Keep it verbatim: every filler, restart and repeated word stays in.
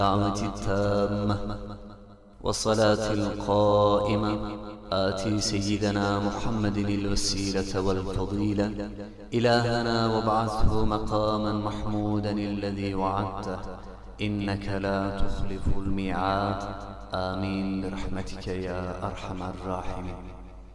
الدعوة التامة والصلاة القائمة آتي سيدنا محمد الوسيلة والفضيلة إلهنا وابعثه مقاما محمودا الذي وعدته إنك لا تخلف الميعاد. آمين برحمتك يا أرحم الراحمين.